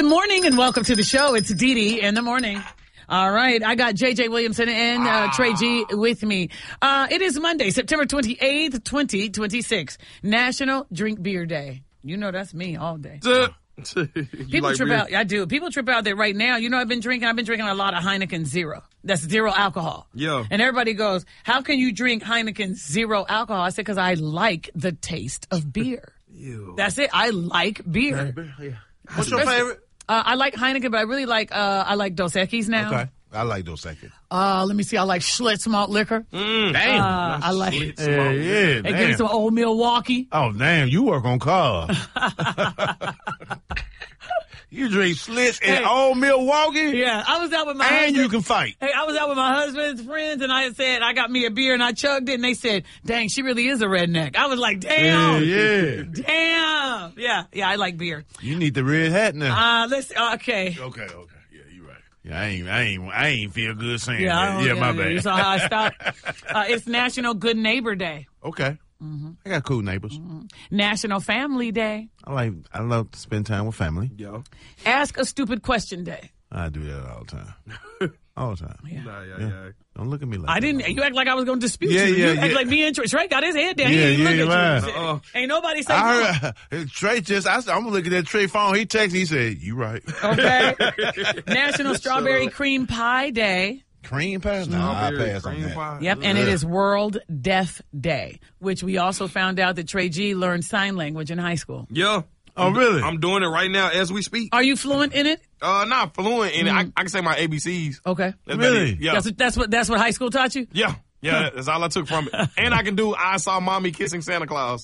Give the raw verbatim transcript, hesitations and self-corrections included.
Good morning and welcome to the show. It's Dee Dee in the morning. All right. I got J J Williamson and uh, Trey G with me. Uh, it is Monday, September twenty-eighth, twenty twenty-six. National Drink Beer Day. You know that's me all day. People like trip beer? out. I do. People trip out that right now. You know, I've been drinking. I've been drinking a lot of Heineken Zero. That's zero alcohol. Yeah. And everybody goes, how can you drink Heineken Zero alcohol? I said, because I like the taste of beer. Ew. That's it. I like beer. Yeah. What's your favorite? Uh, I like Heineken, but I really like uh, I like Dos Equis now. Okay. I like Dos Equis. Uh, let me see. I like Schlitz malt liquor. Mm, damn. Uh, I like Schlitz yeah, yeah, and give me some old Milwaukee. Oh, damn. You work on cars. You drink Schlitz and Hey. old Milwaukee? Yeah, I was out with my And husband. you can fight. Hey, I was out with my husband's friends, and I said, I got me a beer, and I chugged it, and they said, dang, she really is a redneck. I was like, damn. Yeah, yeah. Damn. Yeah, yeah, I like beer. You need the red hat now. Uh, let's, okay. Okay, okay. Yeah, you're right. Yeah, I ain't, I ain't, I ain't feel good saying Yeah, I that. don't- Yeah, my yeah, bad. You saw how I stopped? Uh, it's National Good Neighbor Day. Okay. Mm-hmm. I got cool neighbors. Mm-hmm. National Family Day. I like, I love to spend time with family. Yo. Ask a Stupid Question Day. I do that all the time. All the time. Yeah. Nah, yeah, Yeah. yeah. Don't look at me like I that. didn't. You act like I was going to dispute Yeah, you. yeah, you act yeah. like me and Trey. Trey got his head down. Yeah, he ain't yeah, look you're at right. you. Uh-uh. Ain't nobody say I no. heard, Trey just, I, I'm looking at Trey phone. He texted me. He said, you right. Okay. National Strawberry Cream Pie Day. Cream pie? No, I Strawberry pass on cream that. pie. Yep, and it Ugh. is World Deaf Day, which we also found out that Trey G learned sign language in high school. Yeah. Oh, really? I'm doing it right now as we speak. Are you fluent in it? Uh, not fluent in it. I, I can say my A B Cs. Okay. That's Really? about it. Yeah. That's, that's what that's what high school taught you? yeah. Yeah. That's all I took from it. And I can do I saw mommy kissing Santa Claus.